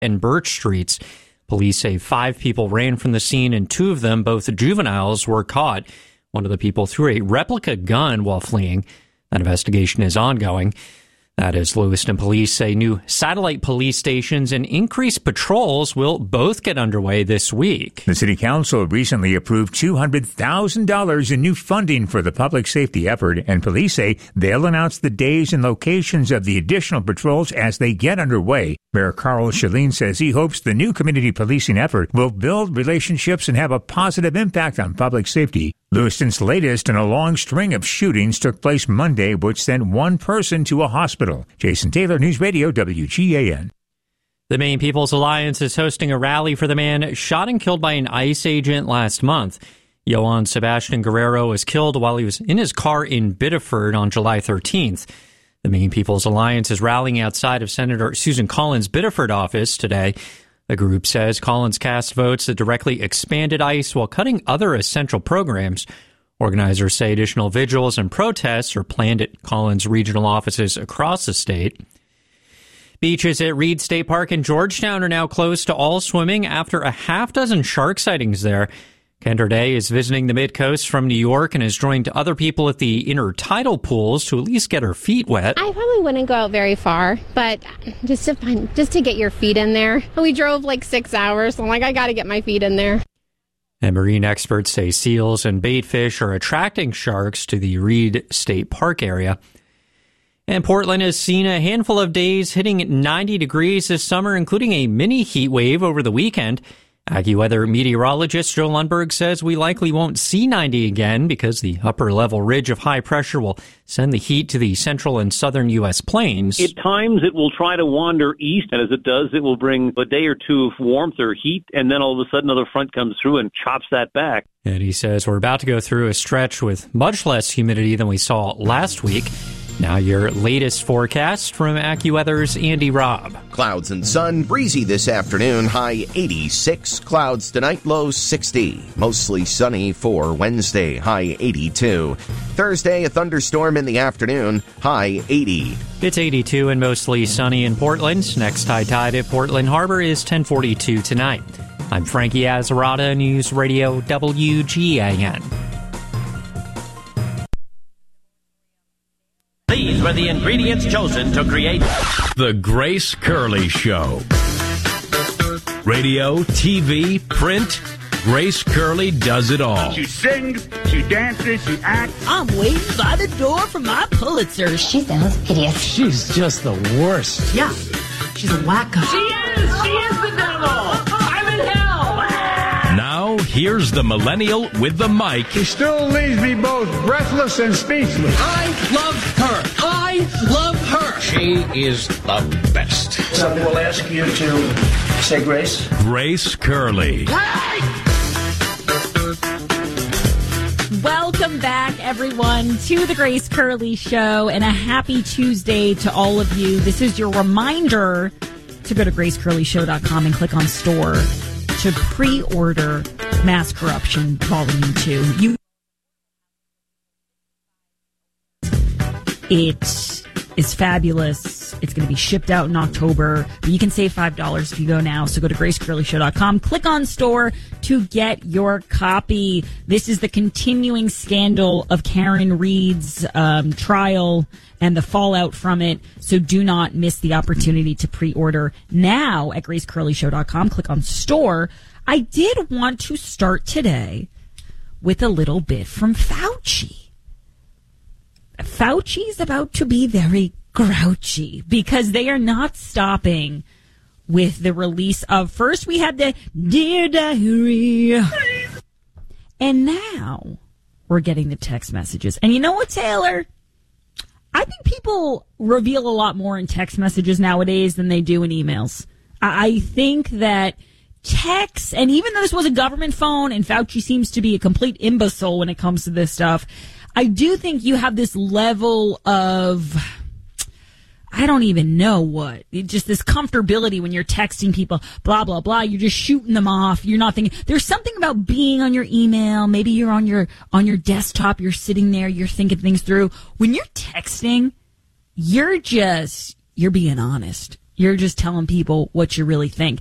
and Birch Streets. Police say 5 people ran from the scene, and 2 of them, both juveniles, were caught. One of the people threw a replica gun while fleeing. That investigation is ongoing. That is, Lewiston police say new satellite police stations and increased patrols will both get underway this week. The City Council recently approved $200,000 in new funding for the public safety effort, and police say they'll announce the days and locations of the additional patrols as they get underway. Mayor Carl Shaleen says he hopes the new community policing effort will build relationships and have a positive impact on public safety. Lewiston's latest in a long string of shootings took place Monday, which sent 1 person to a hospital. Jason Taylor, News Radio, WGAN. The Maine People's Alliance is hosting a rally for the man shot and killed by an ICE agent last month. Johann Sebastian Guerrero was killed while he was in his car in Biddeford on July 13th. The Maine People's Alliance is rallying outside of Senator Susan Collins' Biddeford office today. The group says Collins cast votes that directly expanded ICE while cutting other essential programs. Organizers say additional vigils and protests are planned at Collins regional offices across the state. Beaches at Reed State Park in Georgetown are now closed to all swimming after a half-dozen shark sightings there. Kendra Day is visiting the Mid-Coast from New York and has joined other people at the intertidal pools to at least get her feet wet. I probably wouldn't go out very far, but just to get your feet in there. We drove like 6 hours, so I'm like, I got to get my feet in there. And marine experts say seals and baitfish are attracting sharks to the Reed State Park area. And Portland has seen a handful of days hitting 90 degrees this summer, including a mini heat wave over the weekend. AccuWeather meteorologist Joe Lundberg says we likely won't see 90 again because the upper-level ridge of high pressure will send the heat to the central and southern U.S. plains. At times, it will try to wander east, and as it does, it will bring a day or 2 of warmth or heat, and then all of a sudden another front comes through and chops that back. And he says we're about to go through a stretch with much less humidity than we saw last week. Now your latest forecast from AccuWeather's Andy Robb. Clouds and sun, breezy this afternoon, high 86. Clouds tonight, low 60. Mostly sunny for Wednesday, high 82. Thursday, a thunderstorm in the afternoon, high 80. It's 82 and mostly sunny in Portland. Next high tide at Portland Harbor is 10:42 tonight. I'm Frankie Azzarata, News Radio WGAN. These were the ingredients chosen to create The Grace Curley Show. Radio, TV, print, Grace Curley does it all. She sings, she dances, she acts. I'm waiting by the door for my Pulitzer. She sounds hideous. She's just the worst. Yeah, she's a wacko. She is the devil. I'm in hell. Now, here's the millennial with the mic. She still leaves me both breathless and speechless. I love her. I love her. She is the best. Somebody will ask you to say grace. Grace Curley. Welcome back, everyone, to the Grace Curley Show, and a happy Tuesday to all of you. This is your reminder to go to gracecurleyshow.com and click on store to pre-order Mass Corruption Volume 2. It is fabulous. It's going to be shipped out in October, but you can save $5 if you go now. So go to gracecurleyshow.com, click on store to get your copy. This is the continuing scandal of Karen Reed's trial and the fallout from it. So do not miss the opportunity to pre-order now at gracecurleyshow.com. Click on store. I did want to start today with a little bit from Fauci. Fauci's about to be very grouchy because they are not stopping with the release of, first we had the Dear Diary, and now we're getting the text messages. And you know what, Taylor? I think people reveal a lot more in text messages nowadays than they do in emails. I think that texts, and even though this was a government phone and Fauci seems to be a complete imbecile when it comes to this stuff, I do think you have this level of, I don't even know what, just this comfortability when you're texting people, blah, blah, blah. You're just shooting them off. You're not thinking. There's something about being on your email. Maybe you're on your desktop. You're sitting there. You're thinking things through. When you're texting, you're being honest. You're just telling people what you really think.